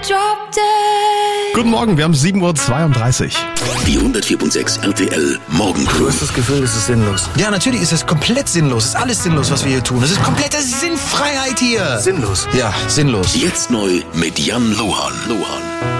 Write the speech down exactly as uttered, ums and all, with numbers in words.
Guten Morgen, wir haben sieben Uhr zweiunddreißig. Die hundertvier Komma sechs R T L Morgencrew. Du hast das Gefühl, es ist sinnlos. Ja, natürlich ist es komplett sinnlos. Es ist alles sinnlos, was wir hier tun. Es ist komplette Sinnfreiheit hier. Sinnlos? Ja, sinnlos. Jetzt neu mit Jan Luhan. Luhan.